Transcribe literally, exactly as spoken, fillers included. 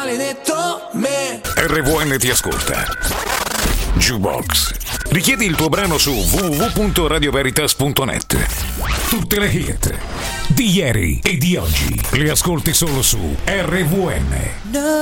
maledetto me. R V N ti ascolta. Jukebox. Richiedi il tuo brano su w w w punto radio veritas punto net. Tutte le hit di ieri e di oggi le ascolti solo su R V N. No.